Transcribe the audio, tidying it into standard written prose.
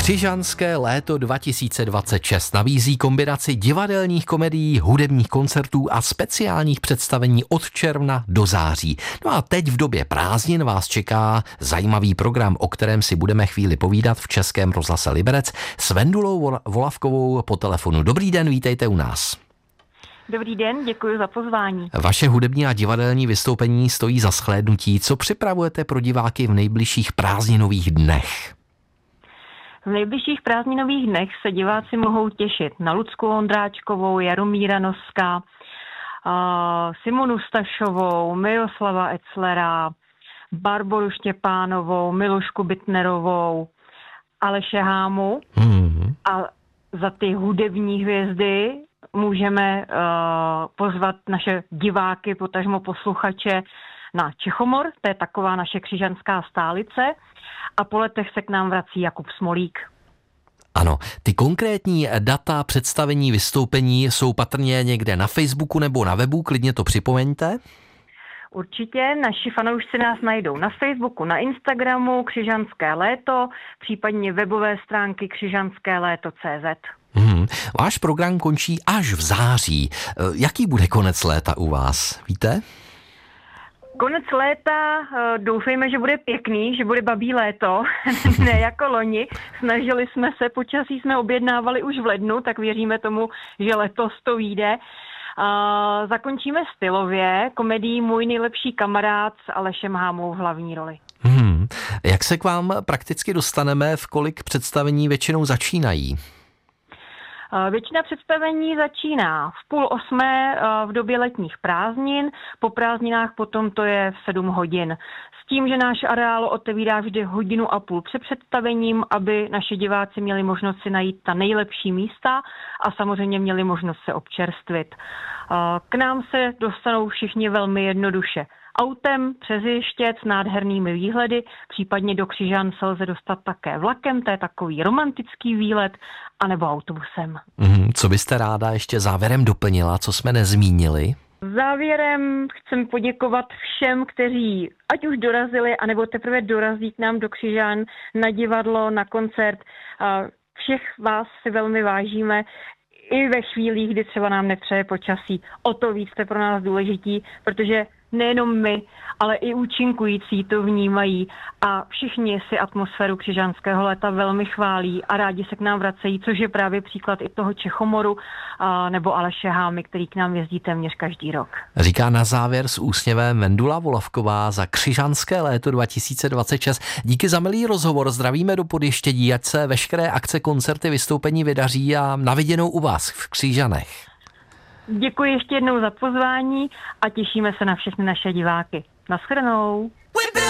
Křižanské léto 2026 nabízí kombinaci divadelních komedií, hudebních koncertů a speciálních představení od června do září. No a teď v době prázdnin vás čeká zajímavý program, o kterém si budeme chvíli povídat v Českém rozhlase Liberec s Vendulou Volavkovou po telefonu. Dobrý den, vítejte u nás. Dobrý den, děkuji za pozvání. Vaše hudební a divadelní vystoupení stojí za shlédnutí. Co připravujete pro diváky v nejbližších prázdninových dnech? V nejbližších prázdninových dnech se diváci mohou těšit na Lucku Ondráčkovou, Jaromíra Noska, Simonu Stašovou, Miroslava Etzlera, Barboru Štěpánovou, Milušku Bittnerovou, Aleše Hámu. A za ty hudební hvězdy můžeme pozvat naše diváky, potažmo posluchače na Čechomor, to je taková naše křižanská stálice, a po letech se k nám vrací Jakub Smolík. Ano, ty konkrétní data představení, vystoupení jsou patrně někde na Facebooku nebo na webu, klidně to připomeňte. Určitě, naši fanoušci nás najdou na Facebooku, na Instagramu Křižanské léto, případně webové stránky křižanskéléto.cz. Váš program končí až v září. Jaký bude konec léta u vás, víte? Konec léta doufejme, že bude pěkný, že bude babí léto, ne jako loni. Snažili jsme se, počasí jsme objednávali už v lednu, tak věříme tomu, že letos to vyjde. Zakončíme stylově komedii Můj nejlepší kamarád s Alešem Hámou v hlavní roli. Jak se k vám prakticky dostaneme, v kolik představení většinou začínají? Většina představení začíná v 7:30 v době letních prázdnin, po prázdninách potom to je v 7 hodin. S tím, že náš areál otevírá vždy 1,5 hodiny před představením, aby naši diváci měli možnost si najít ta nejlepší místa a samozřejmě měli možnost se občerstvit. K nám se dostanou všichni velmi jednoduše. Autem přes Jištěc s nádhernými výhledy, případně do Křižan se lze dostat také vlakem, to je takový romantický výlet, anebo autobusem. Co byste ráda ještě závěrem doplnila, co jsme nezmínili? Závěrem chcem poděkovat všem, kteří ať už dorazili, anebo teprve dorazí k nám do Křižan na divadlo, na koncert. Všech vás si velmi vážíme. I ve chvílích, kdy třeba nám nepřeje počasí, o to víc jste pro nás důležití, protože nejenom my, ale i účinkující to vnímají a všichni si atmosféru křižanského léta velmi chválí a rádi se k nám vracejí, což je právě příklad i toho Čechomoru nebo Aleše Hámy, který k nám jezdí téměř každý rok. Říká na závěr s úsměvem Vendula Volavková za Křižanské léto 2026. Díky za milý rozhovor, zdravíme do Podještědí, ať se veškeré akce, koncerty, vystoupení vydaří a na viděnou u vás v Křižanech. Děkuji ještě jednou za pozvání a těšíme se na všechny naše diváky. Naschledanou.